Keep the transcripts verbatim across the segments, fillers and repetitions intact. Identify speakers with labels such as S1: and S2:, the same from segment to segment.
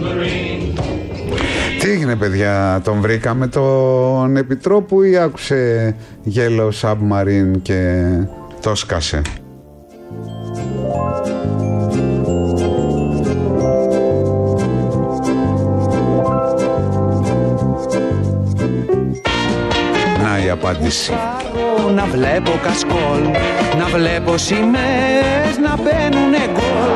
S1: Τι έγινε, παιδιά, τον βρήκαμε τον Επιτρόπου ή άκουσε Yellow Submarine και το σκάσε? Να η απάντηση.
S2: Να βλέπω κασκόλ, να βλέπω σημαίες να μπαίνουνε γκολ.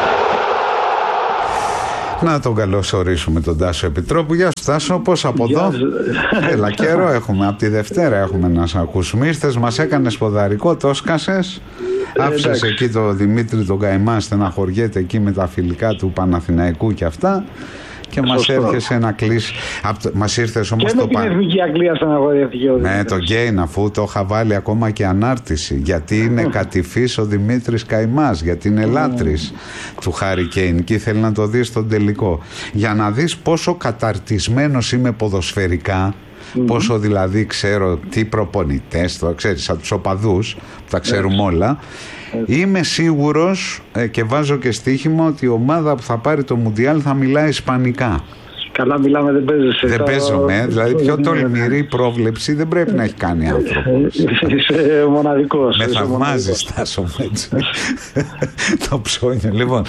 S1: Να τον καλωσορίσουμε τον Τάσο Επιτρόπου. Γεια σου Τάσο, πώς από εδώ? Έλα, καιρό έχουμε, από τη Δευτέρα έχουμε να σε ακούσουμε. Ήρθες, μας έκανες ποδαρικό, το σκάσες. Άφησες εκεί το Δημήτρη τον Καημά στεναχωριέται εκεί με τα φιλικά του Παναθηναϊκού και αυτά. Και μας έρχεσαι να κλείσει. Μας ήρθες όμως
S3: και
S1: το
S3: πάνω. Και με την Εθνική Αγγλία στεναχωριέθηκε.
S1: Ναι, το γκέιν, αφού το είχα βάλει ακόμα και ανάρτηση. Γιατί είναι κατηφής ο Δημήτρης Καημάς, γιατί είναι λάτρης του Χάρι Κέιν και ήθελε να το δει στον τελικό. Για να δεις πόσο καταρτισμένος είμαι ποδοσφαιρικά. Mm-hmm. Πόσο δηλαδή ξέρω τι προπονητές, το ξέρεις, από τους οπαδούς που τα ξέρουμε όλα. Είμαι σίγουρος ε, και βάζω και στοίχημα ότι η ομάδα που θα πάρει το Μουντιάλ θα μιλάει ισπανικά.
S3: Καλά μιλάμε, δεν παίζεσαι.
S1: Δεν παίζομαι, δηλαδή πιο τολμηρή πρόβλεψη δεν πρέπει να έχει κάνει άνθρωπος.
S3: Είσαι μοναδικός.
S1: Με θαυμάζεις, Τάσο, έτσι. Το ψώνιο, λοιπόν.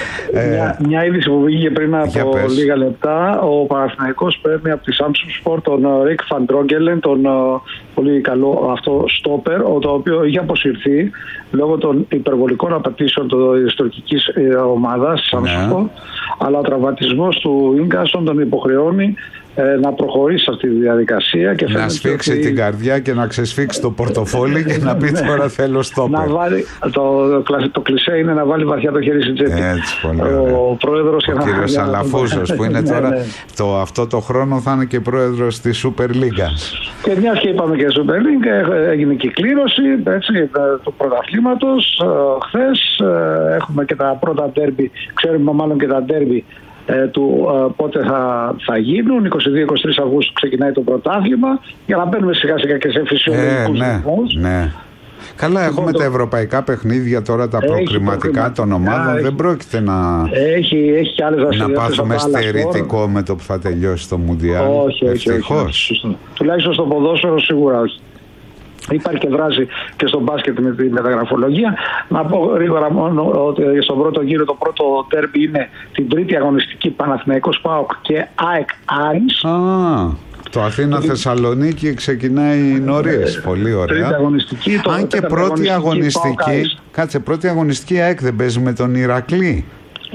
S3: Μια, μια είδηση που βγήκε πριν από λίγα λεπτά. Ο Παναθηναϊκός παίρνει από τη Samsung Sport τον Ρικ Φαν Ντρόγκελεν, τον πολύ καλό αυτό στόπερ, το οποίο είχε αποσυρθεί λόγω των υπερβολικών απαιτήσεων της τουρκικής ομάδας της Samsung Sport, αλλά ο τραυματισμός του Ίγκασον τον υποχρεώνει ε, να προχωρήσει αυτή τη διαδικασία και
S1: να σφίξει ότι... την καρδιά και να ξεσφίξει το πορτοφόλι και να πει τώρα θέλω στόπερ.
S3: Να βάλει, το, το κλισέ είναι να βάλει βαθιά το χέρι στην τσέπη.
S1: Έτσι, πολύ
S3: ο πρόεδρος
S1: ο κύριος Αλαφούζος που είναι τώρα ναι, ναι. Το, αυτό το χρόνο θα είναι και πρόεδρος της Super League.
S3: Και μιας και είπαμε και Super League, έγινε και κλήρωση έτσι, του πρωταθλήματος χθες. Έχουμε και τα πρώτα ντέρμπι, ξέρουμε μάλλον και τα ντέρμπι Ε, του ε, πότε θα, θα γίνουν. είκοσι δύο είκοσι τρεις Αυγούστου ξεκινάει το πρωτάθλημα για να μπαίνουμε σιγά σιγά και σε φυσιολογικούς
S1: ε, ρυθμούς. Ναι, ναι. Καλά, λοιπόν, έχουμε το... τα ευρωπαϊκά παιχνίδια τώρα, τα προκριματικά των ομάδων. Έχει... Δεν πρόκειται να,
S3: έχει, έχει
S1: να πάθουμε στερητικό με το που θα τελειώσει το Μουντιάλ.
S3: Όχι, όχι, όχι, όχι. Τουλάχιστον στο ποδόσφαιρο σίγουρα όχι. Υπάρχει και δράση και στο μπάσκετ με τη μεταγραφολογία. Να πω γρήγορα μόνο ότι στον πρώτο γύρο το πρώτο τέρμπι είναι την τρίτη αγωνιστική Παναθηναϊκός ΠΑΟΚ και ΑΕΚ Άρης.
S1: Α, το Αθήνα Θεσσαλονίκη ξεκινάει νωρίς. Πολύ ωραία.
S3: Αγωνιστική, το
S1: αν και πρώτη αγωνιστική, κάτσε, πρώτη αγωνιστική ΑΕΚ δεν παίζει με τον Ηρακλή.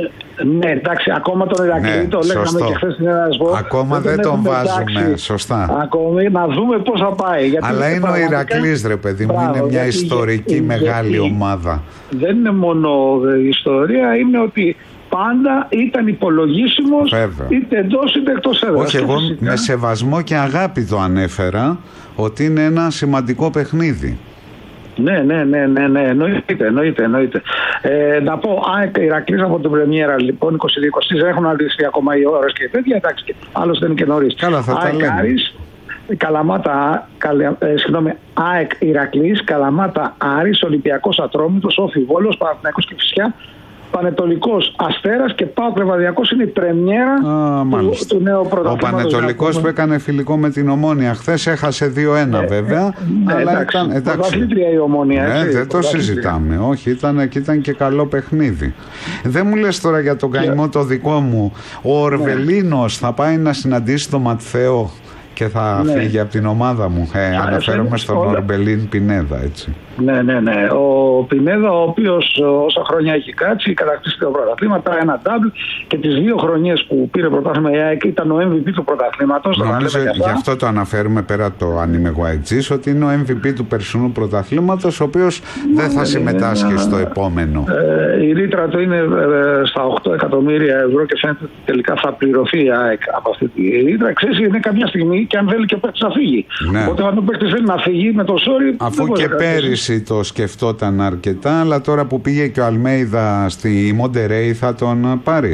S3: Ναι, εντάξει, ακόμα τον Ηρακλή ναι, το λέγαμε σωστό. Και χθες στην Ελλάδα.
S1: Ακόμα δεν, δεν τον βάζουμε, εντάξει, σωστά.
S3: Ακόμη να δούμε πώς θα πάει. Γιατί
S1: αλλά είναι ο Ηρακλής, ρε παιδί μου, είναι μια ιστορική γιατί, μεγάλη γιατί ομάδα.
S3: Δεν είναι μόνο η ιστορία, είναι ότι πάντα ήταν υπολογίσιμος είτε εντός είτε εκτός έδρας.
S1: Όχι, εγώ φυσικά με σεβασμό και αγάπη το ανέφερα ότι είναι ένα σημαντικό παιχνίδι.
S3: Ναι, ναι, ναι, ναι, ναι, εννοείται, εννοείται, εννοείται. Ε, να πω, ΑΕΚ Ηρακλής από την πρεμιέρα, λοιπόν, είκοσι δύο είκοσι τρεις, έχουν αντιστοιχεί ακόμα οι ώρες και τέτοια, εντάξει, άλλωστε είναι και νωρίς.
S1: Καλά, θα τα λέμε.
S3: Άρης, Καλαμάτα, καλα, ε, συγγνώμη, ΑΕΚ Ηρακλής, Καλαμάτα Άρης, Ολυμπιακός Ατρόμητος, Όφι Βόλος, Παναθηναϊκός και Κηφισιά, Πανετολικός Αστέρας και ΠΑΟΚ Λεβαδιακός είναι η πρεμιέρα του, του νέου πρωταθλήματος.
S1: Ο Πανετολικός που έκανε φιλικό με την Ομόνια χθες έχασε δύο ένα ε, βέβαια.
S3: Ε, αλλά εντάξει, ήταν, εντάξει. Πρωταθλήτρια η Ομόνια.
S1: Ναι, έτσι, δεν το συζητάμε. Όχι, ήταν, ήταν και καλό παιχνίδι. Δεν μου λες τώρα για τον καημό το δικό μου. Ο Ορβελίνος θα πάει να συναντήσει τον Ματθαίο και θα ναι. φύγει από την ομάδα μου. Ε, αναφέρομαι στον όλα. Ορμπελίν Πινέδα, έτσι.
S3: Ναι, ναι, ναι. Ο Πινέδα, ο οποίος όσα χρόνια έχει κάτσει, κατακτήσει τα πρωταθλήματα, ένα double και τις δύο χρονιές που πήρε πρωτάθλημα η ΑΕΚ ήταν ο εμ βι πι του πρωταθλήματος.
S1: Νομίζω γι' αυτό το αναφέρουμε πέρα από το αν είμαι εγώ αεξής, ότι είναι ο εμ βι πι του περσινού πρωταθλήματος, ο οποίος ναι, δεν θα ναι, συμμετάσχει ναι, στο ναι. επόμενο.
S3: Ε, η ρήτρα του είναι ε, στα οκτώ εκατομμύρια ευρώ και φαίνεται ότι τελικά θα πληρωθεί η ΑΕΚ από αυτή τη ρήτρα. Ξέρεις, είναι κάποια στιγμή και αν θέλει και ο παίκτης να φύγει. Ναι. Οπότε αν ο παίκτης θέλει να φύγει με το sorry.
S1: Αφού και πέρυσι το σκεφτόταν αρκετά, αλλά τώρα που πήγε και ο Αλμέιδα στη Μοντερέι θα τον πάρει.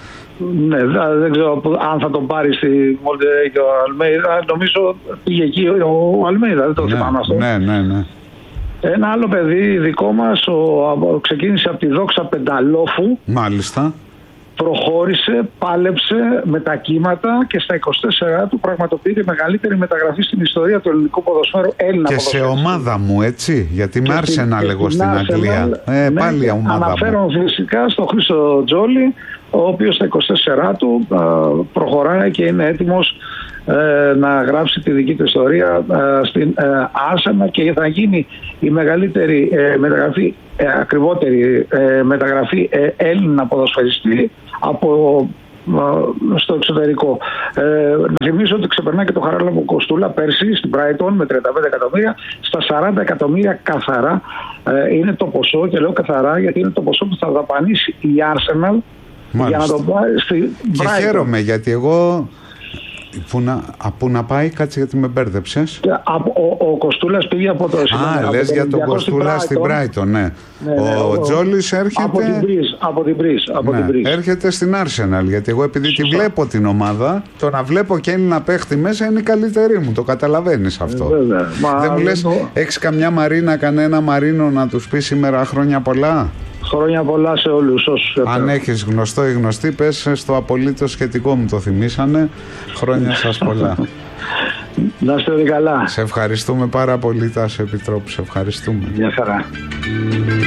S3: Ναι, δεν ξέρω αν θα τον πάρει στη Μοντερέι και ο Αλμέιδα. Νομίζω πήγε εκεί ο Αλμέιδα, δεν το
S1: ναι,
S3: θυμάμαι αυτό.
S1: Ναι, ναι, ναι.
S3: Ένα άλλο παιδί δικό μας ο, ο, ξεκίνησε από τη Δόξα Πενταλόφου.
S1: Μάλιστα.
S3: προχώρησε, πάλεψε με τα κύματα και στα είκοσι τέσσερα του πραγματοποιεί τη μεγαλύτερη μεταγραφή στην ιστορία του ελληνικού ποδοσφαίρου. Έλληνα
S1: και
S3: ποδοσφαίρου.
S1: σε ομάδα μου, έτσι, γιατί με Arsenal εγώ στην Αγγλία. Ε,
S3: ναι,
S1: πάλι ομάδα
S3: αναφέρω
S1: μου.
S3: φυσικά στον Χρήστο Τζόλι, ο οποίος στα είκοσι τέσσερα του α, προχωράει και είναι έτοιμος ε, να γράψει τη δική του ιστορία ε, στην ε, Arsenal και θα γίνει η μεγαλύτερη ε, μεταγραφή, ε, ακριβότερη ε, μεταγραφή ε, Έλληνα ποδοσφαιριστή από στο εξωτερικό. Ε, να θυμίσω ότι ξεπερνά και το Χαράλαμπο Κοστούλα πέρσι στην Brighton με τριάντα πέντε εκατομμύρια, στα σαράντα εκατομμύρια καθαρά ε, είναι το ποσό, και λέω καθαρά γιατί είναι το ποσό που θα δαπανίσει η Arsenal. Μάλιστα. Για να το πάει στη Brighton.
S1: Και χαίρομαι γιατί εγώ που να, που να πάει, κάτσε γιατί με μπέρδεψες.
S3: Ο, ο, ο Κοστούλας πήγε από το...
S1: Α, λες για τον Κοστούλα στην Brighton, ναι. Ναι, ναι. Ο, ο Τζόλις έρχεται...
S3: Από την Μπρίζ, από την Μπρίζ, από
S1: ναι,
S3: την Μπρίζ.
S1: έρχεται στην Arsenal, γιατί εγώ επειδή Σωστά. τη βλέπω την ομάδα, το να βλέπω και Έλληνα παίχτη μέσα είναι η καλύτερη μου, το καταλαβαίνεις αυτό. Ε, βέβαια. Μα, δεν μου λες, το... έχεις καμιά Μαρίνα, κανένα Μαρίνο να τους πει σήμερα χρόνια πολλά?
S3: Χρόνια πολλά σε όλους όσους...
S1: Αν έχεις γνωστό ή γνωστή, πες στο απολύτως σχετικό, μου το θυμήσανε. Χρόνια σας πολλά.
S3: Να είστε όλοι καλά.
S1: Σε ευχαριστούμε πάρα πολύ, Τάσο Επιτρόπου. Σε ευχαριστούμε.
S3: Γεια χαρά.